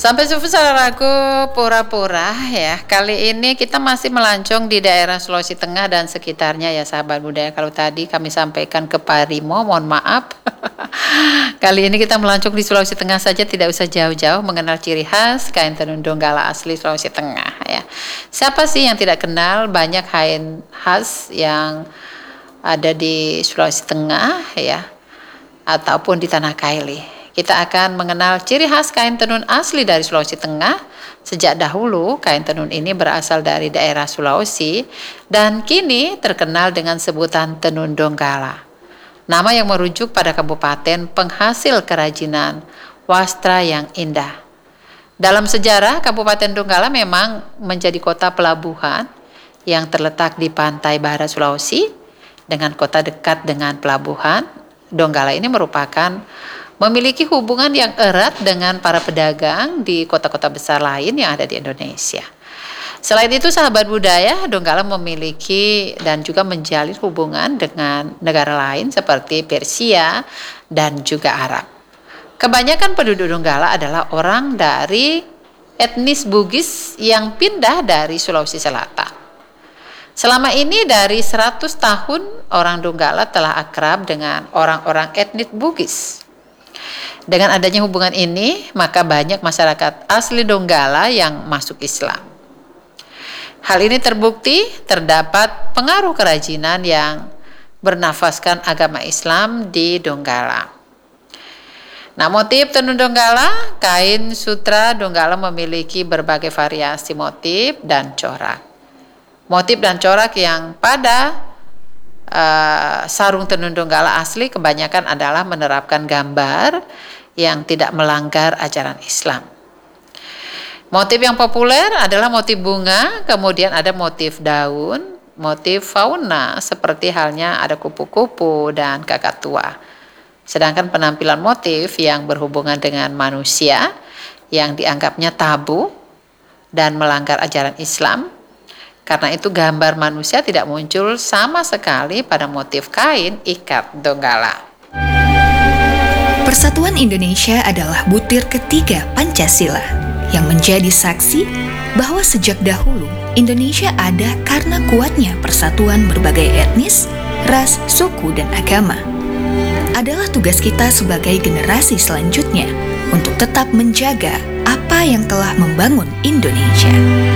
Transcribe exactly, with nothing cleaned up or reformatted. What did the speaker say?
Sampai jumpa saudaraku pura-pura ya. Kali ini kita masih melancong di daerah Sulawesi Tengah dan sekitarnya ya sahabat budaya. Kalau tadi kami sampaikan ke Parimo, mohon maaf. Kali ini kita melancong di Sulawesi Tengah saja, tidak usah jauh-jauh mengenal ciri khas kain tenun Donggala asli Sulawesi Tengah ya. Siapa sih yang tidak kenal banyak kain khas yang ada di Sulawesi Tengah ya, ataupun di Tanah Kaili. Kita akan mengenal ciri khas kain tenun asli dari Sulawesi Tengah. Sejak dahulu, kain tenun ini berasal dari daerah Sulawesi dan kini terkenal dengan sebutan tenun Donggala. Nama yang merujuk pada kabupaten penghasil kerajinan wastra yang indah. Dalam sejarah, Kabupaten Donggala memang menjadi kota pelabuhan yang terletak di pantai barat Sulawesi. Dengan kota dekat dengan pelabuhan, Donggala ini merupakan memiliki hubungan yang erat dengan para pedagang di kota-kota besar lain yang ada di Indonesia. Selain itu, sahabat budaya, Donggala memiliki dan juga menjalin hubungan dengan negara lain seperti Persia dan juga Arab. Kebanyakan penduduk Donggala adalah orang dari etnis Bugis yang pindah dari Sulawesi Selatan. Selama ini dari seratus tahun orang Donggala telah akrab dengan orang-orang etnis Bugis. Dengan adanya hubungan ini, maka banyak masyarakat asli Donggala yang masuk Islam. Hal ini terbukti terdapat pengaruh kerajinan yang bernafaskan agama Islam di Donggala. Nah, motif tenun Donggala, kain sutra Donggala memiliki berbagai variasi motif dan corak. Motif dan corak yang pada Uh, sarung tenun Donggala asli kebanyakan adalah menerapkan gambar yang tidak melanggar ajaran Islam. Motif yang populer adalah motif bunga, kemudian ada motif daun, motif fauna seperti halnya ada kupu-kupu dan kakatua. Sedangkan penampilan motif yang berhubungan dengan manusia yang dianggapnya tabu dan melanggar ajaran Islam. Karena itu gambar manusia tidak muncul sama sekali pada motif kain ikat Donggala. Persatuan Indonesia adalah butir ketiga Pancasila yang menjadi saksi bahwa sejak dahulu Indonesia ada karena kuatnya persatuan berbagai etnis, ras, suku, dan agama. Adalah tugas kita sebagai generasi selanjutnya untuk tetap menjaga apa yang telah membangun Indonesia.